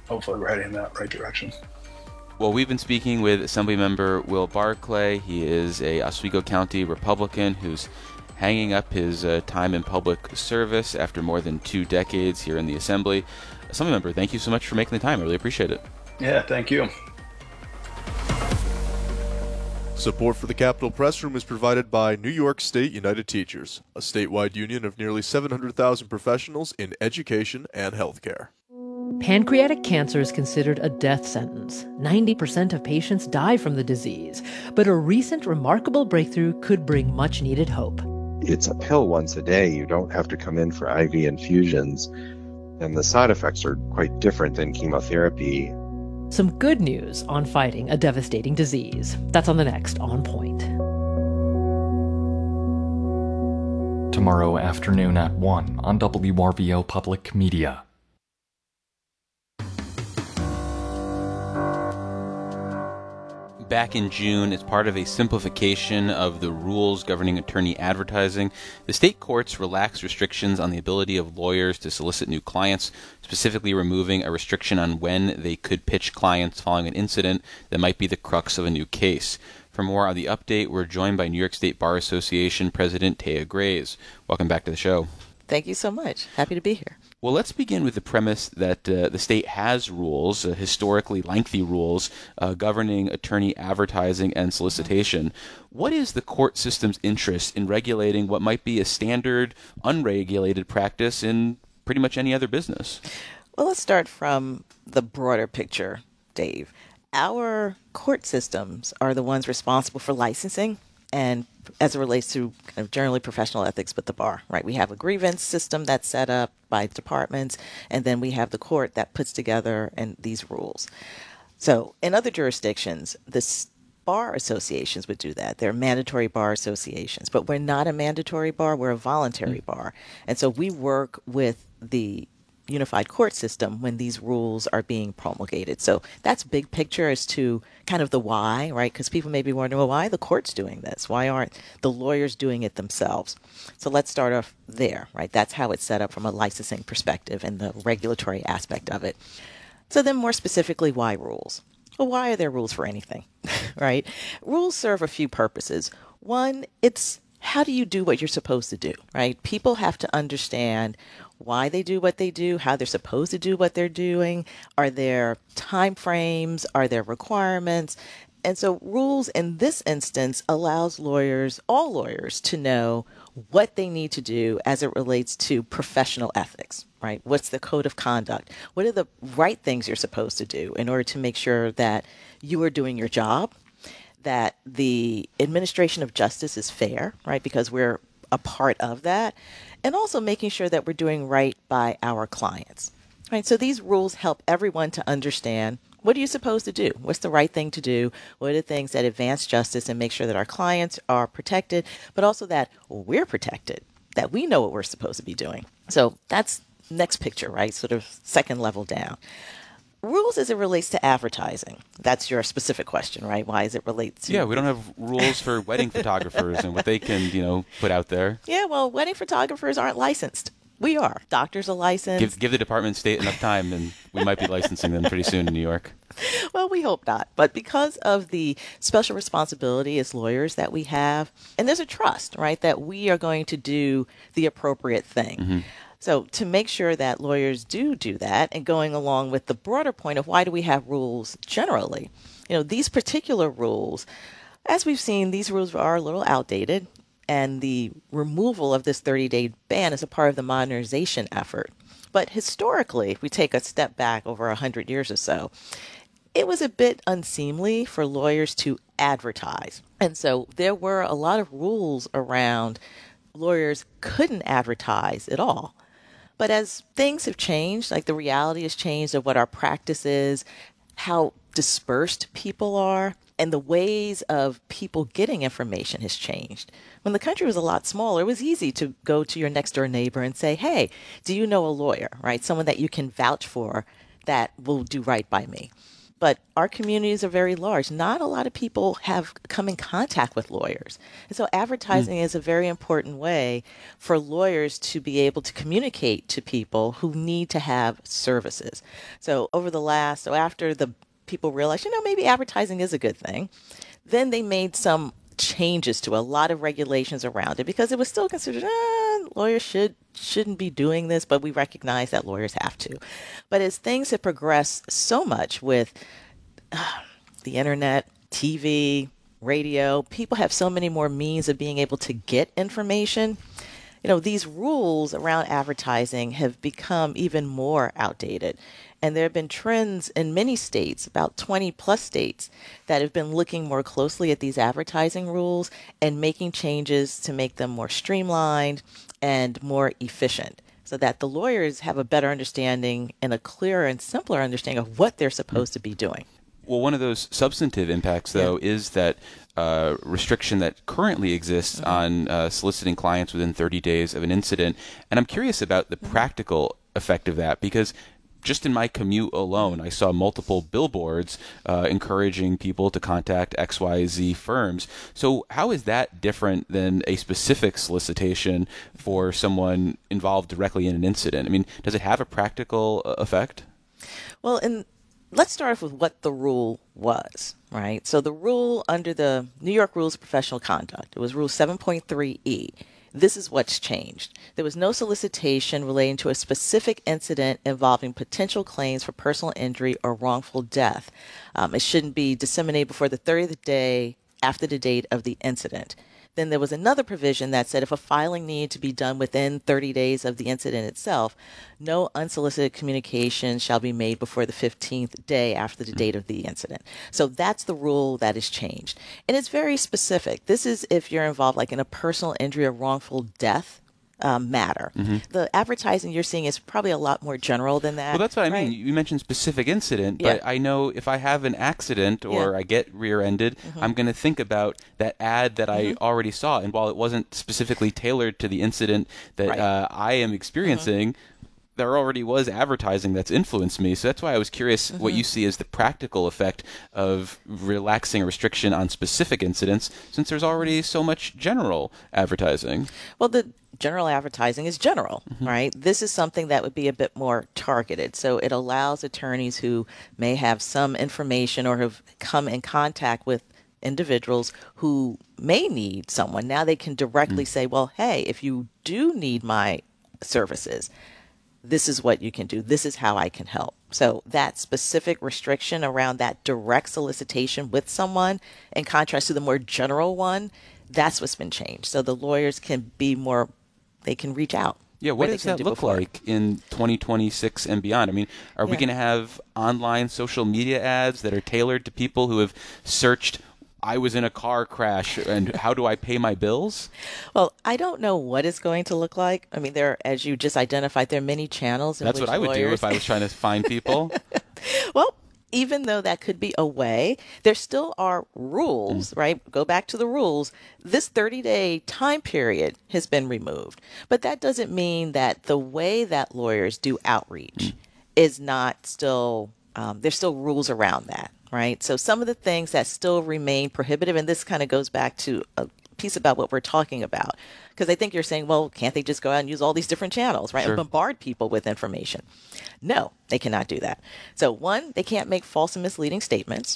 hopefully we're heading in that right direction. Well, we've been speaking with Assemblymember Will Barclay. He is a Oswego County Republican who's hanging up his time in public service after more than 2 decades here in the Assembly. Assemblymember, thank you so much for making the time. I really appreciate it. Yeah, thank you. Support for the Capitol Press Room is provided by New York State United Teachers, a statewide union of nearly 700,000 professionals in education and healthcare. Pancreatic cancer is considered a death sentence. 90% of patients die from the disease, but a recent remarkable breakthrough could bring much-needed hope. It's a pill once a day. You don't have to come in for IV infusions, and the side effects are quite different than chemotherapy. Some good news on fighting a devastating disease. That's on the next On Point. Tomorrow afternoon at 1 on WRVO Public Media. Back in June, as part of a simplification of the rules governing attorney advertising, the state courts relaxed restrictions on the ability of lawyers to solicit new clients, specifically removing a restriction on when they could pitch clients following an incident that might be the crux of a new case. For more on the update, we're joined by New York State Bar Association President Taya Grays. Welcome back to the show. Thank you so much. Happy to be here. Well, let's begin with the premise that the state has rules, historically lengthy rules, governing attorney advertising and solicitation. What is the court system's interest in regulating what might be a standard, unregulated practice in pretty much any other business? Well, let's start from the broader picture, Dave. Our court systems are the ones responsible for licensing and as it relates to kind of generally professional ethics, but the bar, right? We have a grievance system that's set up by departments, and then we have the court that puts together these rules. So in other jurisdictions, the bar associations would do that. They're mandatory bar associations, but we're not a mandatory bar, we're a voluntary bar. And so we work with the unified court system when these rules are being promulgated. So that's big picture as to kind of the why, right? Because people may be wondering, well, why are the courts doing this? Why aren't the lawyers doing it themselves? So let's start off there, right? That's how it's set up from a licensing perspective and the regulatory aspect of it. So then more specifically, why rules? Well, why are there rules for anything, right? Rules serve a few purposes. One, it's how do you do what you're supposed to do, right? People have to understand why they do what they do, how they're supposed to do what they're doing. Are there time frames? Are there requirements? And so rules in this instance allows lawyers, all lawyers, to know what they need to do as it relates to professional ethics, right? What's the code of conduct? What are the right things you're supposed to do in order to make sure that you are doing your job, that the administration of justice is fair, right? Because we're a part of that. And also making sure that we're doing right by our clients, right? So these rules help everyone to understand, what are you supposed to do? What's the right thing to do? What are the things that advance justice and make sure that our clients are protected, but also that we're protected, that we know what we're supposed to be doing. So that's next picture, right? Sort of second level down. Rules as it relates to advertising. That's your specific question, right? Why does it relate to... Yeah, we don't have rules for wedding photographers and what they can, put out there. Yeah, well, wedding photographers aren't licensed. We are. Doctors are licensed. Give the Department of State enough time, and we might be licensing them pretty soon in New York. Well, we hope not. But because of the special responsibility as lawyers that we have, and there's a trust, right, that we are going to do the appropriate thing. Mm-hmm. So to make sure that lawyers do that, and going along with the broader point of why do we have rules generally, these particular rules, as we've seen, these rules are a little outdated, and the removal of this 30-day ban is a part of the modernization effort. But historically, if we take a step back over 100 years or so, it was a bit unseemly for lawyers to advertise. And so there were a lot of rules around lawyers couldn't advertise at all. But as things have changed, like the reality has changed of what our practice is, how dispersed people are, and the ways of people getting information has changed. When the country was a lot smaller, it was easy to go to your next door neighbor and say, hey, do you know a lawyer, right? Someone that you can vouch for that will do right by me. but our communities are very large. Not a lot of people have come in contact with lawyers. And so advertising is a very important way for lawyers to be able to communicate to people who need to have services. So after the people realized, maybe advertising is a good thing, then they made some changes to a lot of regulations around it because it was still considered lawyers shouldn't be doing this, but we recognize that lawyers have to. But as things have progressed so much with the internet, TV, radio, people have so many more means of being able to get information. These rules around advertising have become even more outdated. And there have been trends in many states, about 20 plus states, that have been looking more closely at these advertising rules and making changes to make them more streamlined and more efficient so that the lawyers have a better understanding and a clearer and simpler understanding of what they're supposed to be doing. Well, one of those substantive impacts, though, is that restriction that currently exists on soliciting clients within 30 days of an incident. And I'm curious about the practical effect of that because just in my commute alone, I saw multiple billboards encouraging people to contact XYZ firms. So how is that different than a specific solicitation for someone involved directly in an incident? I mean, does it have a practical effect? Well, let's start off with what the rule was, right? So the rule under the New York Rules of Professional Conduct, it was Rule 7.3E. This is what's changed. There was no solicitation relating to a specific incident involving potential claims for personal injury or wrongful death. It shouldn't be disseminated before the 30th day after the date of the incident. Then there was another provision that said if a filing needed to be done within 30 days of the incident itself, no unsolicited communication shall be made before the 15th day after the date of the incident. So that's the rule that is changed. And it's very specific. This is if you're involved like in a personal injury or wrongful death matter. The advertising you're seeing is probably a lot more general than that. Well, that's what I mean. You mentioned specific incident, but I know if I have an accident or I get rear-ended, I'm going to think about that ad that I already saw. And while it wasn't specifically tailored to the incident that I am experiencing, there already was advertising that's influenced me. So that's why I was curious what you see as the practical effect of relaxing a restriction on specific incidents, since there's already so much general advertising. Well, the general advertising is general, right? This is something that would be a bit more targeted. So it allows attorneys who may have some information or have come in contact with individuals who may need someone. Now they can directly say, well, hey, if you do need my services, this is what you can do. This is how I can help. So that specific restriction around that direct solicitation with someone, in contrast to the more general one, that's what's been changed. So the lawyers can be more, they can reach out. Yeah, what does that look like in 2026 and beyond? I mean, are we going to have online social media ads that are tailored to people who have searched, I was in a car crash and how do I pay my bills? Well, I don't know what it's going to look like. I mean, as you just identified, there are many channels. That's what I would do if I was trying to find people. Well, even though that could be a way, there still are rules, right? Go back to the rules. This 30-day time period has been removed. But that doesn't mean that the way that lawyers do outreach is not still, there's still rules around that, right? So some of the things that still remain prohibitive, and this kind of goes back to a piece about what we're talking about, because I think you're saying, well, can't they just go out and use all these different channels, right? Sure. And bombard people with information. No, they cannot do that. So 1, they can't make false and misleading statements.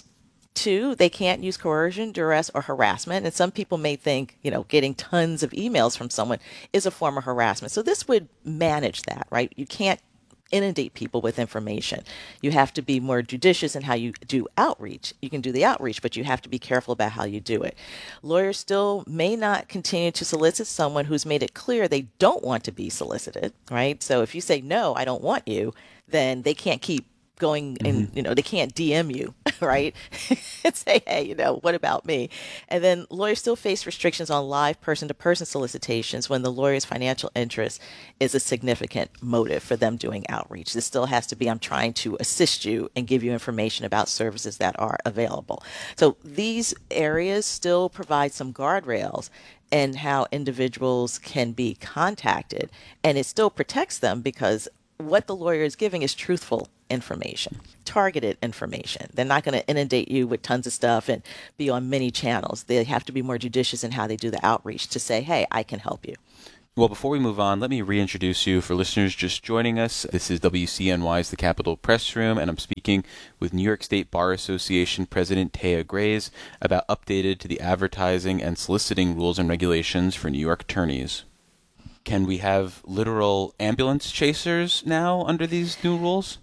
2, they can't use coercion, duress, or harassment. And some people may think, getting tons of emails from someone is a form of harassment. So this would manage that, right? You can't inundate people with information. You have to be more judicious in how you do outreach. You can do the outreach, but you have to be careful about how you do it. Lawyers still may not continue to solicit someone who's made it clear they don't want to be solicited, right? So if you say, no, I don't want you, then they can't keep going and, they can't DM you, right? And say, hey, what about me? And then lawyers still face restrictions on live person-to-person solicitations when the lawyer's financial interest is a significant motive for them doing outreach. This still has to be, I'm trying to assist you and give you information about services that are available. So these areas still provide some guardrails and how individuals can be contacted, and it still protects them because what the lawyer is giving is truthful information, targeted information. They're not going to inundate you with tons of stuff and be on many channels. They have to be more judicious in how they do the outreach to say, hey, I can help you. Well, before we move on, let me reintroduce you for listeners just joining us. This is WCNY's The Capitol Press Room, and I'm speaking with New York State Bar Association President Taya Grays about updated to the advertising and soliciting rules and regulations for New York attorneys. Can we have literal ambulance chasers now under these new rules?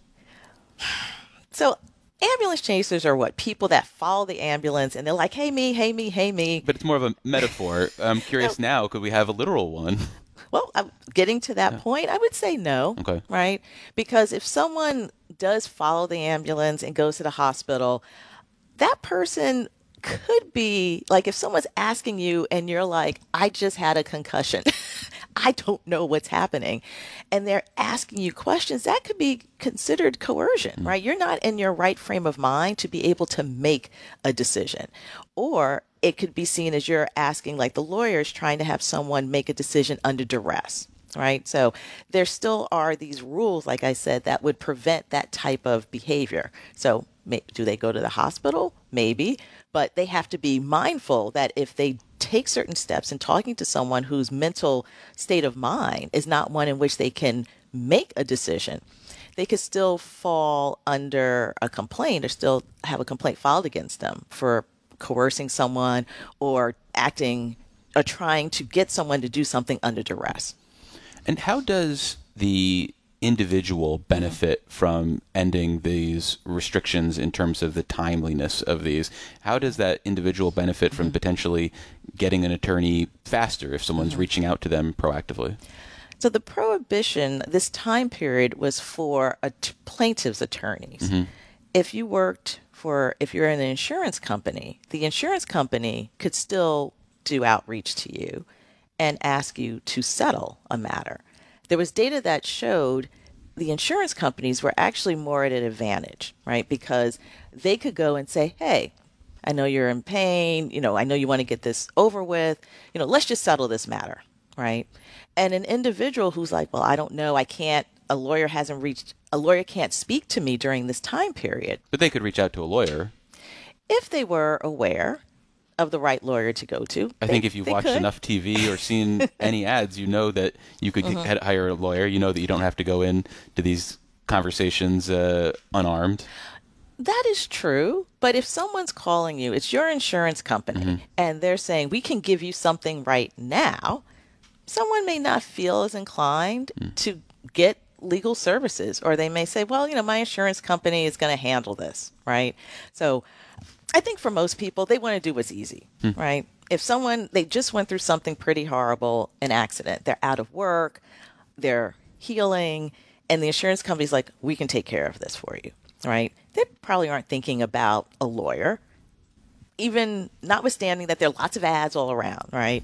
So ambulance chasers are what? People that follow the ambulance and they're like, hey, me, hey, me, hey, me. But it's more of a metaphor. I'm curious now, could we have a literal one? Well, getting to that point, I would say no. Okay. Right? Because if someone does follow the ambulance and goes to the hospital, that person could be like, if someone's asking you and you're like, I just had a concussion. I don't know what's happening. And they're asking you questions, that could be considered coercion, right? You're not in your right frame of mind to be able to make a decision. Or it could be seen as you're asking, like the lawyer's trying to have someone make a decision under duress, right? So there still are these rules, like I said, that would prevent that type of behavior. So do they go to the hospital? Maybe. But they have to be mindful that if they take certain steps in talking to someone whose mental state of mind is not one in which they can make a decision, they could still fall under a complaint or still have a complaint filed against them for coercing someone or acting or trying to get someone to do something under duress. And how does the individual benefit from ending these restrictions in terms of the timeliness of these? How does that individual benefit from potentially getting an attorney faster if someone's reaching out to them proactively? So the prohibition, this time period, was for plaintiff's attorneys. If you if you're in an insurance company, the insurance company could still do outreach to you and ask you to settle a matter. There was data that showed the insurance companies were actually more at an advantage, right? Because they could go and say, hey, I know you're in pain. I know you want to get this over with. Let's just settle this matter, right? And an individual who's like, well, I don't know, a lawyer can't speak to me during this time period. But they could reach out to a lawyer. If they were aware of the right lawyer to go to. I think if you've watched enough TV or seen any ads, you know that you could hire a lawyer. You know that you don't have to go in to these conversations unarmed. That is true. But if someone's calling you, it's your insurance company, and they're saying, we can give you something right now, someone may not feel as inclined to get legal services, or they may say, well, my insurance company is going to handle this, right? So I think for most people, they want to do what's easy, right? If they just went through something pretty horrible, an accident, they're out of work, they're healing, and the insurance company's like, we can take care of this for you, right? They probably aren't thinking about a lawyer, even notwithstanding that there are lots of ads all around, right?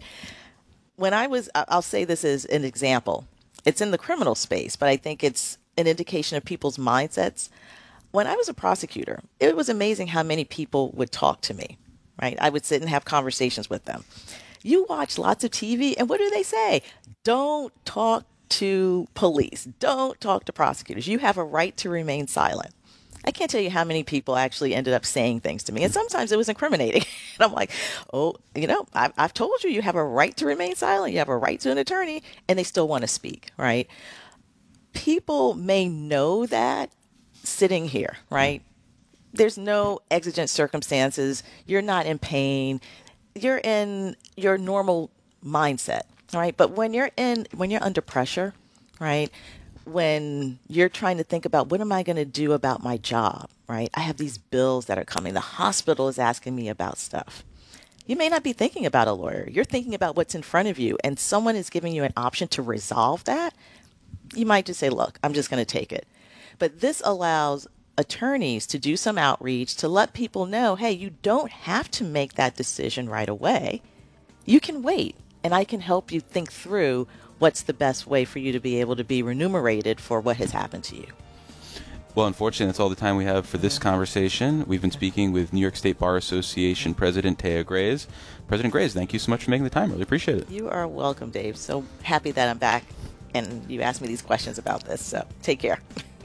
I'll say this as an example. It's in the criminal space, but I think it's an indication of people's mindsets. When I was a prosecutor, it was amazing how many people would talk to me, right? I would sit and have conversations with them. You watch lots of TV, and what do they say? Don't talk to police. Don't talk to prosecutors. You have a right to remain silent. I can't tell you how many people actually ended up saying things to me, and sometimes it was incriminating. And I'm like, I've told you have a right to remain silent. You have a right to an attorney, and they still want to speak, right? People may know that sitting here, right? There's no exigent circumstances. You're not in pain. You're in your normal mindset, right? But when you're under pressure, right? When you're trying to think about what am I going to do about my job, right? I have these bills that are coming. The hospital is asking me about stuff. You may not be thinking about a lawyer. You're thinking about what's in front of you, and someone is giving you an option to resolve that. You might just say, look, I'm just going to take it. But this allows attorneys to do some outreach to let people know, hey, you don't have to make that decision right away. You can wait, and I can help you think through what's the best way for you to be able to be remunerated for what has happened to you. Well, unfortunately, that's all the time we have for this conversation. We've been speaking with New York State Bar Association President Taya Grays. President Grays, thank you so much for making the time. Really appreciate it. You are welcome, Dave. So happy that I'm back and you asked me these questions about this. So take care.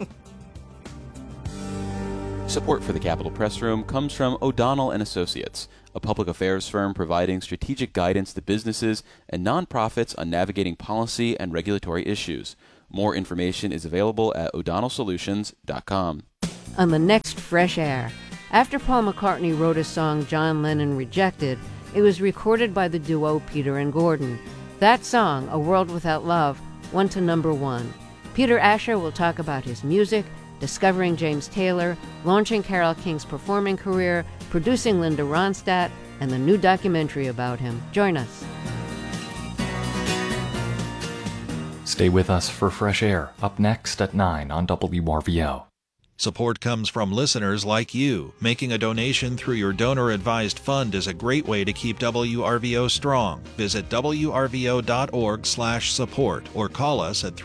Support for the Capitol Press Room comes from O'Donnell and Associates, a public affairs firm providing strategic guidance to businesses and nonprofits on navigating policy and regulatory issues. More information is available at o'donnellsolutions.com. On the next Fresh Air, after Paul McCartney wrote a song John Lennon rejected, it was recorded by the duo Peter and Gordon. That song, A World Without Love, went to #1. Peter Asher will talk about his music, discovering James Taylor, launching Carole King's performing career, producing Linda Ronstadt, and the new documentary about him. Join us. Stay with us for Fresh Air, up next at 9 on WRVO. Support comes from listeners like you. Making a donation through your donor-advised fund is a great way to keep WRVO strong. Visit wrvo.org/support or call us at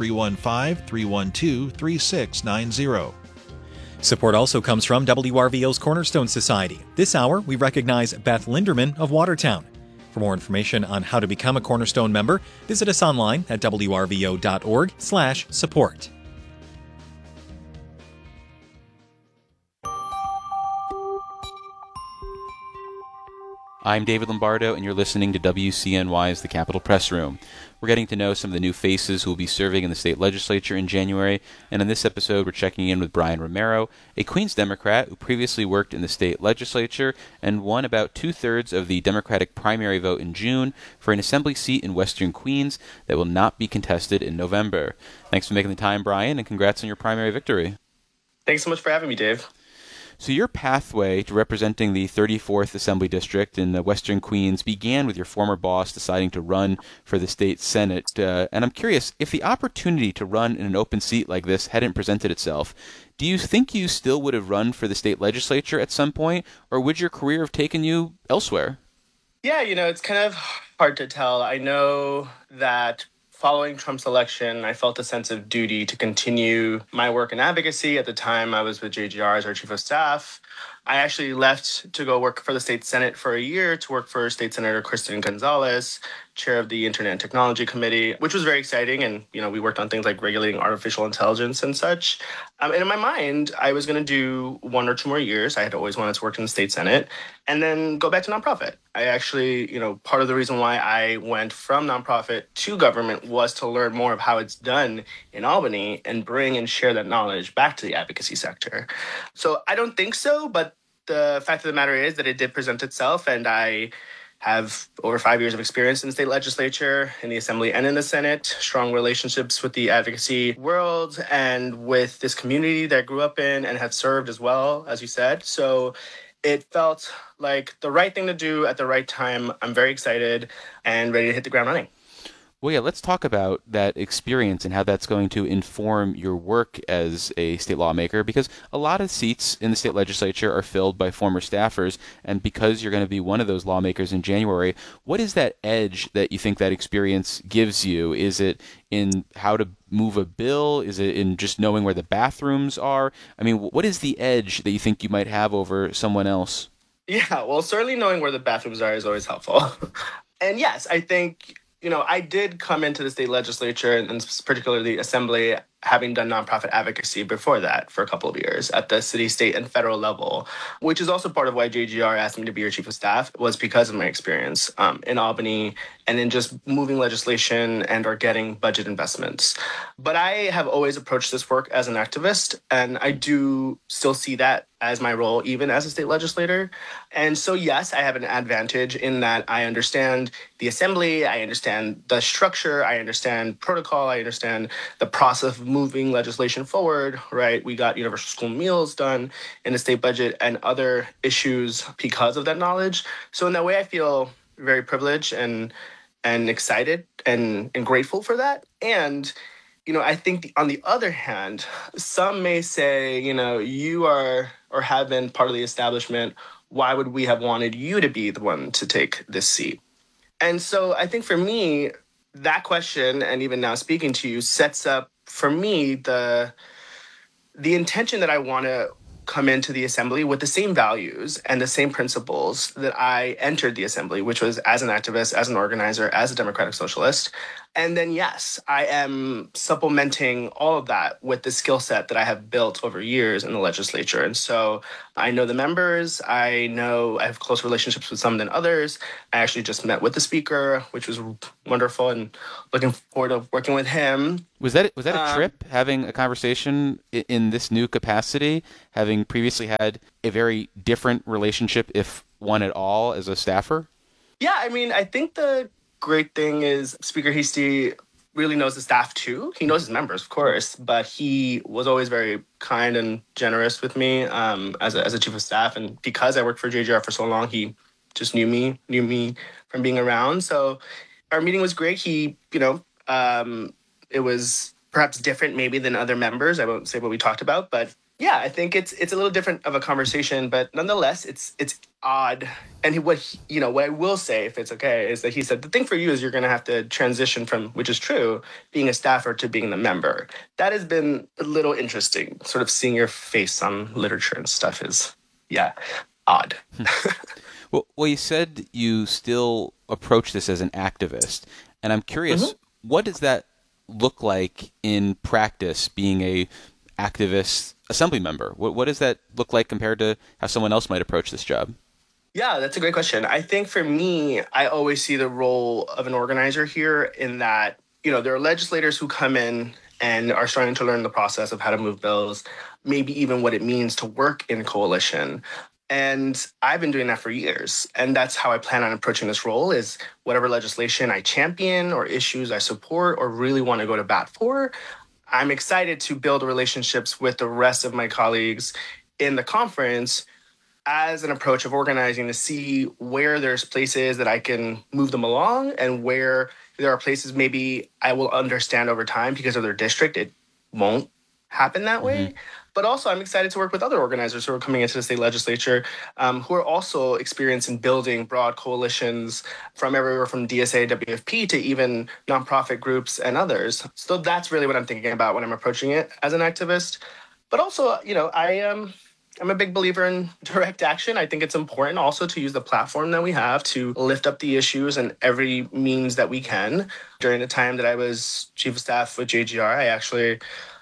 315-312-3690. Support also comes from WRVO's Cornerstone Society. This hour, we recognize Beth Linderman of Watertown. For more information on how to become a Cornerstone member, visit us online at wrvo.org/support. I'm David Lombardo, and you're listening to WCNY's The Capitol Press Room. We're getting to know some of the new faces who will be serving in the state legislature in January, and in this episode we're checking in with Brian Romero, a Queens Democrat who previously worked in the state legislature and won about 2/3 of the Democratic primary vote in June for an assembly seat in Western Queens that will not be contested in November. Thanks for making the time, Brian, and congrats on your primary victory. Thanks so much for having me, Dave. So your pathway to representing the 34th Assembly District in Western Queens began with your former boss deciding to run for the state Senate. And I'm curious, if the opportunity to run in an open seat like this hadn't presented itself, do you think you still would have run for the state legislature at some point, or would your career have taken you elsewhere? Yeah, it's kind of hard to tell. I know that following Trump's election, I felt a sense of duty to continue my work in advocacy. At the time, I was with JGR as our chief of staff. I actually left to go work for the state Senate for a year to work for State Senator Kristen Gonzalez, chair of the Internet and Technology Committee, which was very exciting. And, we worked on things like regulating artificial intelligence and such. And in my mind, I was going to do 1 or 2 more years. I had always wanted to work in the state Senate and then go back to nonprofit. I actually, part of the reason why I went from nonprofit to government was to learn more of how it's done in Albany and bring and share that knowledge back to the advocacy sector. So I don't think so, but the fact of the matter is that it did present itself, and I have over 5 years of experience in the state legislature, in the assembly, and in the Senate, strong relationships with the advocacy world and with this community that I grew up in and have served as well, as you said. So it felt like the right thing to do at the right time. I'm very excited and ready to hit the ground running. Well, yeah, let's talk about that experience and how that's going to inform your work as a state lawmaker, because a lot of seats in the state legislature are filled by former staffers, and because you're going to be one of those lawmakers in January, what is that edge that you think that experience gives you? Is it in how to move a bill? Is it in just knowing where the bathrooms are? I mean, what is the edge that you think you might have over someone else? Yeah, well, certainly knowing where the bathrooms are is always helpful. And yes, I think I did come into the state legislature and particularly the assembly having done nonprofit advocacy before that for a couple of years at the city, state, and federal level, which is also part of why JGR asked me to be your chief of staff, was because of my experience in Albany and in just moving legislation and or getting budget investments. But I have always approached this work as an activist, and I do still see that as my role, even as a state legislator. And so, yes, I have an advantage in that I understand the assembly, I understand the structure, I understand protocol, I understand the process of moving legislation forward, right? We got universal school meals done in the state budget and other issues because of that knowledge. So in that way, I feel very privileged and excited and grateful for that. And I think on the other hand, some may say, you are or have been part of the establishment. Why would we have wanted you to be the one to take this seat? And so I think for me, that question, and even now speaking to you, sets up for me the intention that I want to come into the assembly with the same values and the same principles that I entered the assembly, which was as an activist, as an organizer, as a democratic socialist. And then, yes, I am supplementing all of that with the skill set that I have built over years in the legislature. And so I know the members. I have close relationships with some than others. I actually just met with the speaker, which was wonderful, and looking forward to working with him. Was that a trip, having a conversation in this new capacity, having previously had a very different relationship, if one at all, as a staffer? Yeah, I mean, I think the great thing is Speaker Hasty really knows the staff too. He knows his members, of course, but he was always very kind and generous with me as a chief of staff. And because I worked for JGR for so long, he just knew me from being around. So our meeting was great. He, it was perhaps different maybe than other members. I won't say what we talked about, but yeah, I think it's a little different of a conversation, but nonetheless, it's odd. And what I will say, if it's okay, is that he said the thing for you is you're going to have to transition from, which is true, being a staffer to being the member. That has been a little interesting. Sort of seeing your face on literature and stuff is, odd. Well, you said you still approach this as an activist, and I'm curious, what does that look like in practice, being a activist assembly member? What does that look like compared to how someone else might approach this job? Yeah, that's a great question. I think for me, I always see the role of an organizer here in that, there are legislators who come in and are starting to learn the process of how to move bills, maybe even what it means to work in coalition. And I've been doing that for years. And that's how I plan on approaching this role, is whatever legislation I champion or issues I support or really want to go to bat for, I'm excited to build relationships with the rest of my colleagues in the conference as an approach of organizing to see where there's places that I can move them along and where there are places maybe I will understand over time because of their district. It won't happen that way. But also I'm excited to work with other organizers who are coming into the state legislature who are also experienced in building broad coalitions from everywhere from DSA, WFP to even nonprofit groups and others. So that's really what I'm thinking about when I'm approaching it as an activist. But also, I'm a big believer in direct action. I think it's important also to use the platform that we have to lift up the issues in every means that we can. During the time that I was chief of staff with JGR, I actually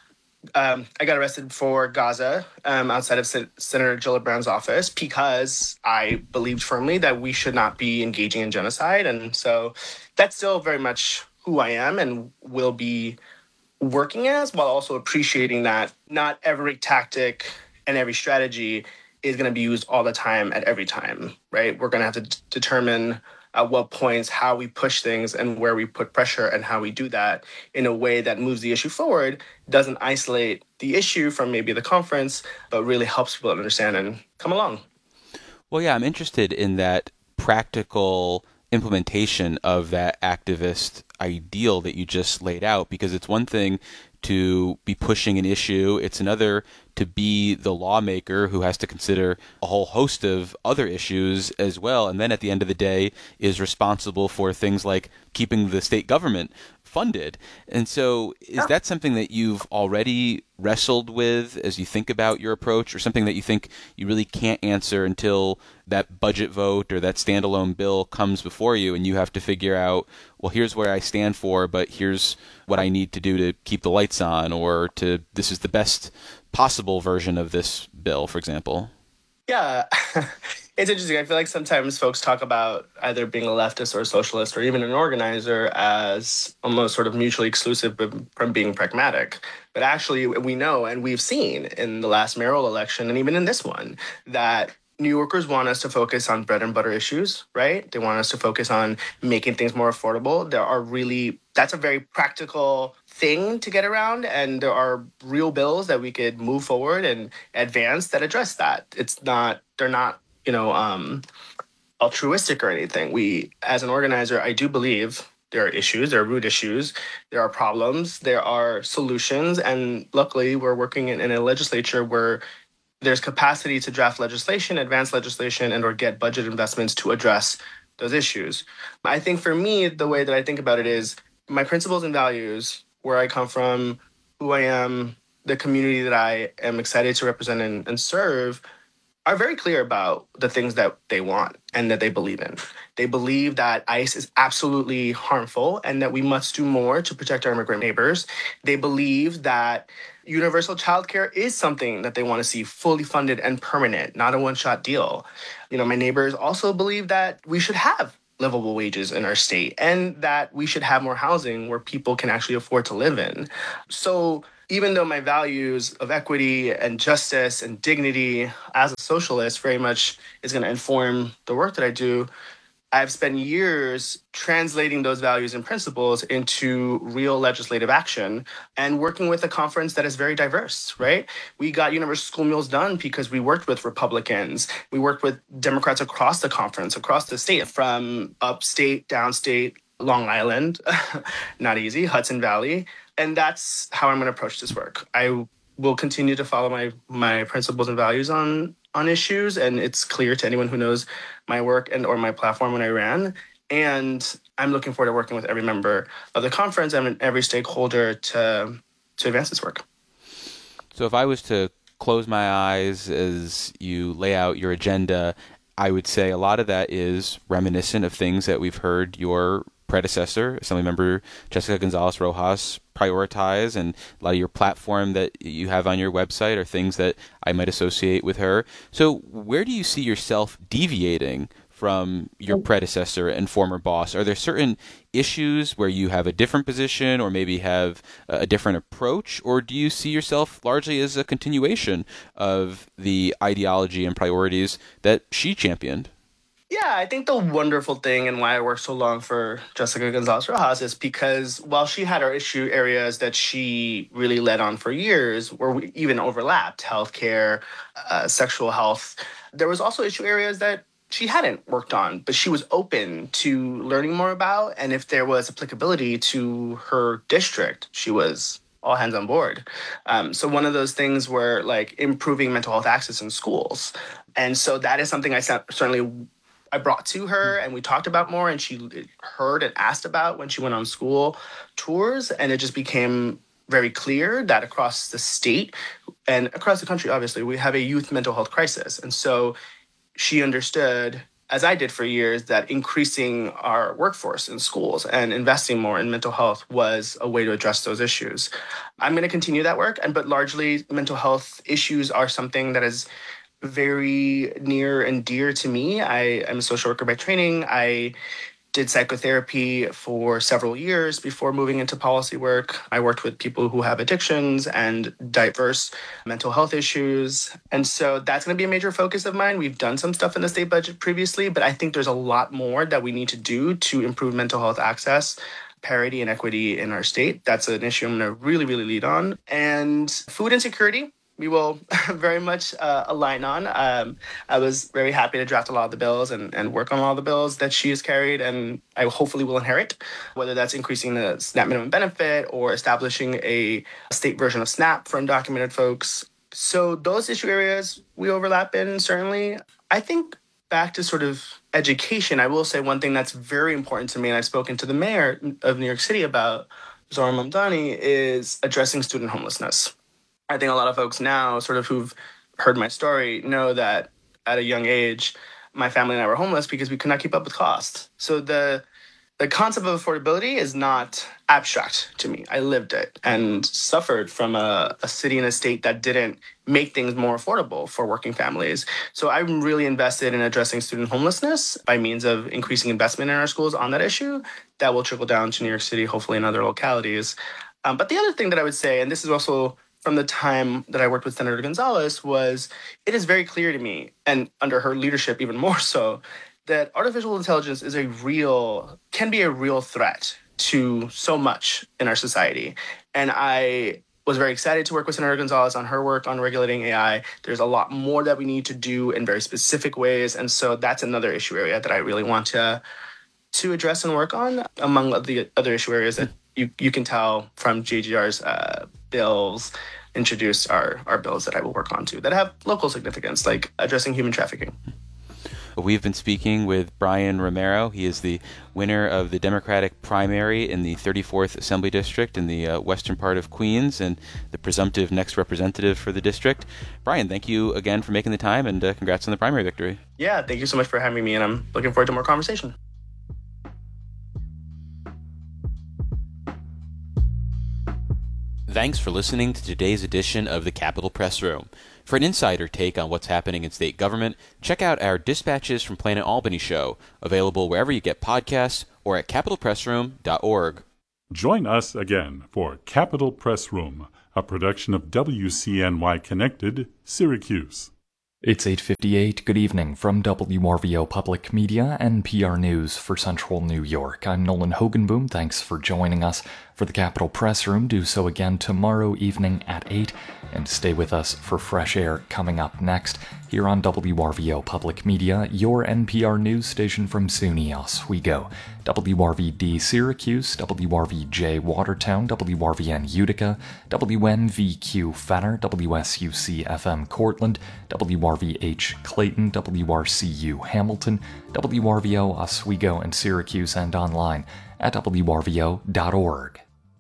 I got arrested for Gaza outside of Senator Gillibrand's office because I believed firmly that we should not be engaging in genocide. And so that's still very much who I am and will be working as, while also appreciating that not every tactic and every strategy is going to be used all the time at every time, right? We're going to have to determine at what points, how we push things and where we put pressure and how we do that in a way that moves the issue forward, doesn't isolate the issue from maybe the conference, but really helps people understand and come along. Well, yeah, I'm interested in that practical implementation of that activist ideal that you just laid out, because it's one thing to be pushing an issue. It's another to be the lawmaker who has to consider a whole host of other issues as well. And then at the end of the day is responsible for things like keeping the state government funded. And so is that something that you've already wrestled with as you think about your approach, or something that you think you really can't answer until that budget vote or that standalone bill comes before you and you have to figure out, well, here's where I stand for, but here's what I need to do to keep the lights on, or this is the best possible version of this bill, for example? Yeah, it's interesting. I feel like sometimes folks talk about either being a leftist or a socialist or even an organizer as almost sort of mutually exclusive from being pragmatic. But actually, we know and we've seen in the last mayoral election and even in this one that New Yorkers want us to focus on bread and butter issues, right? They want us to focus on making things more affordable. That's a very practical thing to get around, and there are real bills that we could move forward and advance that address that. They're not, altruistic or anything. We, as an organizer, I do believe there are issues, there are root issues, there are problems, there are solutions, and luckily we're working in a legislature where there's capacity to draft legislation, advance legislation, and or get budget investments to address those issues. I think for me, the way that I think about it is my principles and values, where I come from, who I am, the community that I am excited to represent and serve, are very clear about the things that they want and that they believe in. They believe that ICE is absolutely harmful and that we must do more to protect our immigrant neighbors. They believe that universal childcare is something that they want to see fully funded and permanent, not a one-shot deal. My neighbors also believe that we should have livable wages in our state and that we should have more housing where people can actually afford to live in. So even though my values of equity and justice and dignity as a socialist very much is going to inform the work that I do, I've spent years translating those values and principles into real legislative action and working with a conference that is very diverse, right? We got universal school meals done because we worked with Republicans. We worked with Democrats across the conference, across the state, from upstate, downstate, Long Island, not easy, Hudson Valley. And that's how I'm going to approach this work. I will continue to follow my principles and values on issues, and it's clear to anyone who knows my work and or my platform when I ran. And I'm looking forward to working with every member of the conference and every stakeholder to advance this work. So if I was to close my eyes as you lay out your agenda, I would say a lot of that is reminiscent of things that we've heard your predecessor, Assemblymember Jessica Gonzalez Rojas, prioritize, and a lot of your platform that you have on your website are things that I might associate with her. So where do you see yourself deviating from your predecessor and former boss? Are there certain issues where you have a different position or maybe have a different approach, or do you see yourself largely as a continuation of the ideology and priorities that she championed? Yeah, I think the wonderful thing and why I worked so long for Jessica Gonzalez Rojas is because while she had her issue areas that she really led on for years, where we even overlapped, healthcare, sexual health, there was also issue areas that she hadn't worked on, but she was open to learning more about. And if there was applicability to her district, she was all hands on board. So one of those things were like improving mental health access in schools. And so that is something I brought to her and we talked about more, and she heard and asked about when she went on school tours. And it just became very clear that across the state and across the country, obviously, we have a youth mental health crisis. And so she understood, as I did for years, that increasing our workforce in schools and investing more in mental health was a way to address those issues. I'm going to continue that work, but largely mental health issues are something that is very near and dear to me. I am a social worker by training. I did psychotherapy for several years before moving into policy work. I worked with people who have addictions and diverse mental health issues. And so that's going to be a major focus of mine. We've done some stuff in the state budget previously, but I think there's a lot more that we need to do to improve mental health access, parity, and equity in our state. That's an issue I'm going to really, really lead on. And food insecurity, we will very much align on. I was very happy to draft a lot of the bills and work on all the bills that she has carried, and I hopefully will inherit, whether that's increasing the SNAP minimum benefit or establishing a state version of SNAP for undocumented folks. So those issue areas we overlap in, certainly. I think back to sort of education, I will say one thing that's very important to me, and I've spoken to the mayor of New York City about, Zohran Mamdani, is addressing student homelessness. I think a lot of folks now sort of who've heard my story know that at a young age, my family and I were homeless because we could not keep up with cost. So the concept of affordability is not abstract to me. I lived it and suffered from a city and a state that didn't make things more affordable for working families. So I'm really invested in addressing student homelessness by means of increasing investment in our schools on that issue. That will trickle down to New York City, hopefully in other localities. But the other thing that I would say, and this is also from the time that I worked with Senator Gonzalez, was it is very clear to me, and under her leadership even more so, that artificial intelligence can be a real threat to so much in our society. And I was very excited to work with Senator Gonzalez on her work on regulating AI. There's a lot more that we need to do in very specific ways. And so that's another issue area that I really want to address and work on, among the other issue areas that you can tell from JGR's bills introduced are bills that I will work on too that have local significance, like addressing human trafficking. We've been speaking with Brian Romero. He is the winner of the Democratic primary in the 34th Assembly District in the western part of Queens and the presumptive next representative for the district. Brian, thank you again for making the time, and congrats on the primary victory. Yeah, thank you so much for having me, and I'm looking forward to more conversation. Thanks for listening to today's edition of the Capitol Press Room. For an insider take on what's happening in state government, check out our Dispatches from Planet Albany show, available wherever you get podcasts or at capitolpressroom.org. Join us again for Capitol Press Room, a production of WCNY Connected, Syracuse. It's 8:58. Good evening from WRVO Public Media and PR News for Central New York. I'm Nolan Hogenboom. Thanks for joining us for the Capitol Press Room. Do so again tomorrow evening at 8, and stay with us for Fresh Air coming up next here on WRVO Public Media, your NPR news station from SUNY Oswego. WRVD Syracuse, WRVJ Watertown, WRVN Utica, WNVQ Fenner, WSUC-FM Cortland, WRVH Clayton, WRCU Hamilton, WRVO Oswego and Syracuse, and online at WRVO.org.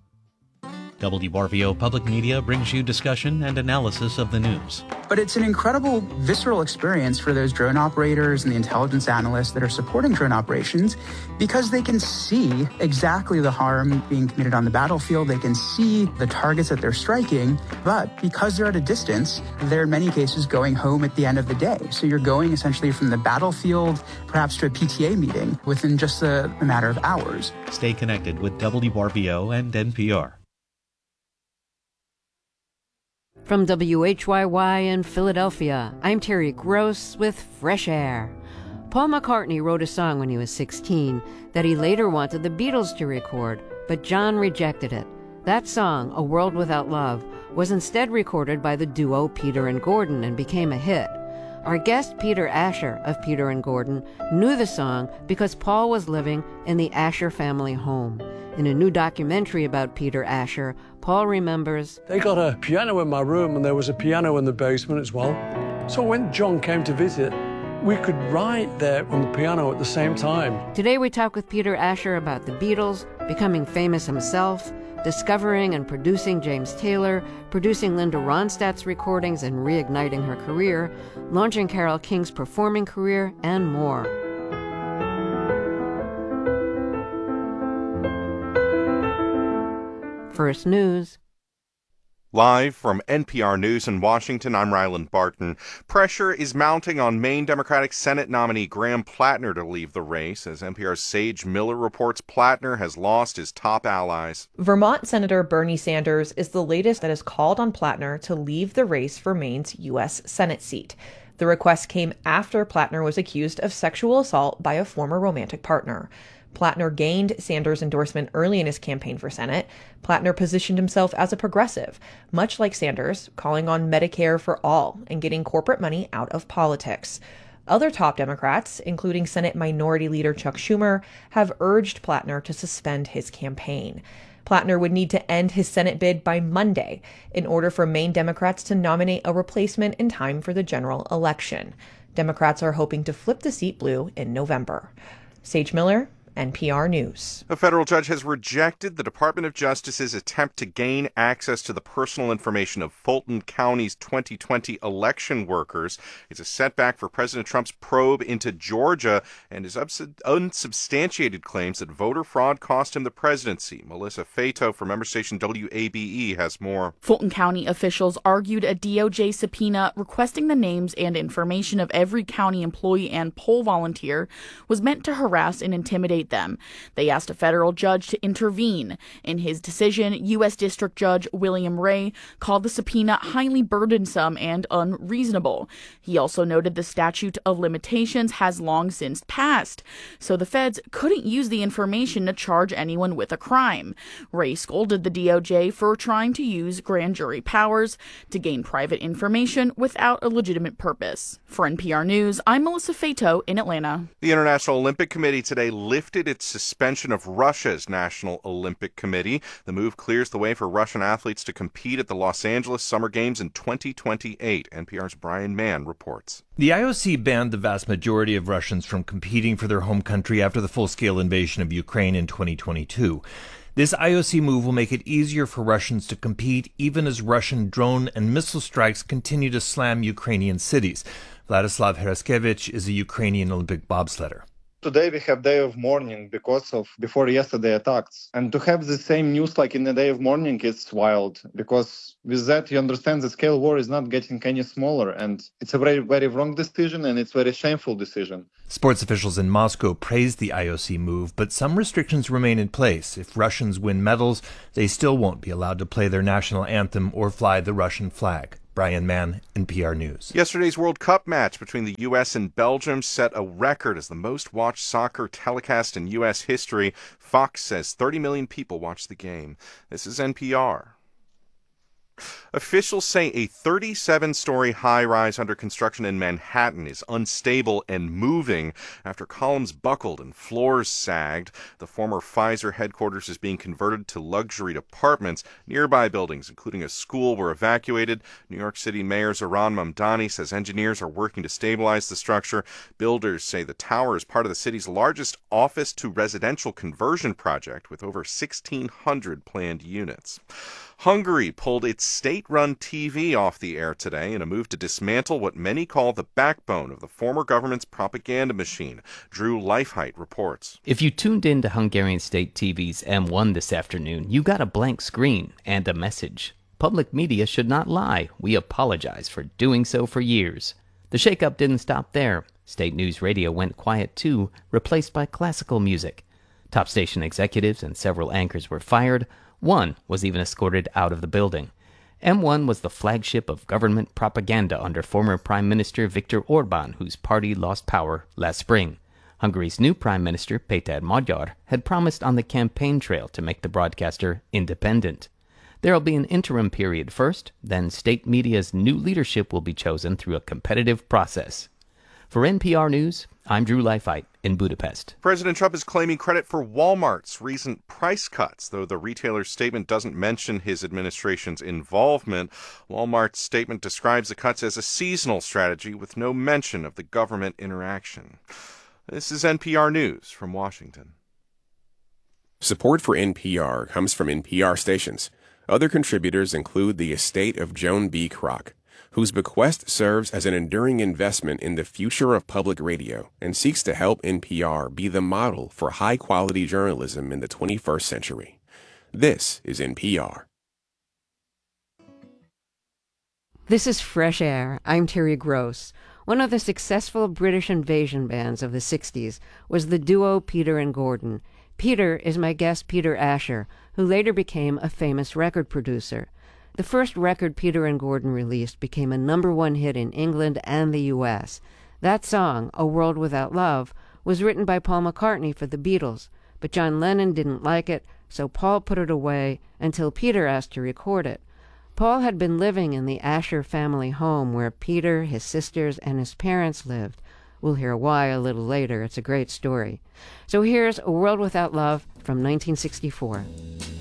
WRVO Public Media brings you discussion and analysis of the news. But it's an incredible, visceral experience for those drone operators and the intelligence analysts that are supporting drone operations, because they can see exactly the harm being committed on the battlefield. They can see the targets that they're striking, but because they're at a distance, they're in many cases going home at the end of the day. So you're going essentially from the battlefield, perhaps to a PTA meeting within just a matter of hours. Stay connected with WRVO and NPR. From WHYY in Philadelphia, I'm Terry Gross with Fresh Air. Paul McCartney wrote a song when he was 16 that he later wanted the Beatles to record, but John rejected it. That song, A World Without Love, was instead recorded by the duo Peter and Gordon and became a hit. Our guest Peter Asher of Peter and Gordon knew the song because Paul was living in the Asher family home. In a new documentary about Peter Asher, Paul remembers, "They got a piano in my room, and there was a piano in the basement as well. So when John came to visit, we could write there on the piano at the same time." Today we talk with Peter Asher about the Beatles, becoming famous himself, discovering and producing James Taylor, producing Linda Ronstadt's recordings and reigniting her career, launching Carole King's performing career, and more. First News. Live from NPR News in Washington, I'm Ryland Barton. Pressure is mounting on Maine Democratic Senate nominee Graham Plattner to leave the race. As NPR's Sage Miller reports, Plattner has lost his top allies. Vermont Senator Bernie Sanders is the latest that has called on Plattner to leave the race for Maine's U.S. Senate seat. The request came after Plattner was accused of sexual assault by a former romantic partner. Plattner gained Sanders' endorsement early in his campaign for Senate. Plattner positioned himself as a progressive, much like Sanders, calling on Medicare for all and getting corporate money out of politics. Other top Democrats, including Senate Minority Leader Chuck Schumer, have urged Plattner to suspend his campaign. Plattner would need to end his Senate bid by Monday in order for Maine Democrats to nominate a replacement in time for the general election. Democrats are hoping to flip the seat blue in November. Sage Miller, NPR News. A federal judge has rejected the Department of Justice's attempt to gain access to the personal information of Fulton County's 2020 election workers. It's a setback for President Trump's probe into Georgia and his unsubstantiated claims that voter fraud cost him the presidency. Melissa Fato from member station WABE has more. Fulton County officials argued a DOJ subpoena requesting the names and information of every county employee and poll volunteer was meant to harass and intimidate them. They asked a federal judge to intervene. In his decision, U.S. District Judge William Ray called the subpoena highly burdensome and unreasonable. He also noted the statute of limitations has long since passed, so the feds couldn't use the information to charge anyone with a crime. Ray scolded the DOJ for trying to use grand jury powers to gain private information without a legitimate purpose. For NPR News, I'm Melissa Fato in Atlanta. The International Olympic Committee today lifted lifted its suspension of Russia's National Olympic Committee. The move clears the way for Russian athletes to compete at the Los Angeles Summer Games in 2028. NPR's Brian Mann reports. The IOC banned the vast majority of Russians from competing for their home country after the full-scale invasion of Ukraine in 2022. This IOC move will make it easier for Russians to compete even as Russian drone and missile strikes continue to slam Ukrainian cities. Vladislav Heraskevich is a Ukrainian Olympic bobsledder. Today we have day of mourning because of before yesterday attacks. And to have the same news like in the day of mourning is wild, because with that you understand the scale war is not getting any smaller, and it's a very, very wrong decision, and it's a very shameful decision. Sports officials in Moscow praised the IOC move, but some restrictions remain in place. If Russians win medals, they still won't be allowed to play their national anthem or fly the Russian flag. Brian Mann, NPR News. Yesterday's World Cup match between the U.S. and Belgium set a record as the most-watched soccer telecast in U.S. history. Fox says 30 million people watched the game. This is NPR. Officials say a 37-story high-rise under construction in Manhattan is unstable and moving after columns buckled and floors sagged. The former Pfizer headquarters is being converted to luxury apartments. Nearby buildings, including a school, were evacuated. New York City Mayor Zohran Mamdani says engineers are working to stabilize the structure. Builders say the tower is part of the city's largest office-to-residential conversion project, with over 1,600 planned units. Hungary pulled its state-run TV off the air today in a move to dismantle what many call the backbone of the former government's propaganda machine. Drew Leifheit reports. If you tuned in to Hungarian state TV's M1 this afternoon, you got a blank screen and a message. Public media should not lie. We apologize for doing so for years. The shakeup didn't stop there. State News Radio went quiet too, replaced by classical music. Top station executives and several anchors were fired. One was even escorted out of the building. M1 was the flagship of government propaganda under former Prime Minister Viktor Orban, whose party lost power last spring. Hungary's new Prime Minister, Péter Magyar, had promised on the campaign trail to make the broadcaster independent. There will be an interim period first, then state media's new leadership will be chosen through a competitive process. For NPR News, I'm Drew Leifheit in Budapest. President Trump is claiming credit for Walmart's recent price cuts, though the retailer's statement doesn't mention his administration's involvement. Walmart's statement describes the cuts as a seasonal strategy with no mention of the government interaction. This is NPR News from Washington. Support for NPR comes from NPR stations. Other contributors include the estate of Joan B. Kroc, whose bequest serves as an enduring investment in the future of public radio and seeks to help NPR be the model for high-quality journalism in the 21st century. This is NPR. This is Fresh Air. I'm Terry Gross. One of the successful British invasion bands of the 60s was the duo Peter and Gordon. Peter is my guest Peter Asher, who later became a famous record producer. The first record Peter and Gordon released became a #1 hit in England and the U.S. That song, A World Without Love, was written by Paul McCartney for the Beatles, but John Lennon didn't like it, so Paul put it away until Peter asked to record it. Paul had been living in the Asher family home where Peter, his sisters, and his parents lived. We'll hear why a little later. It's a great story. So here's A World Without Love from 1964.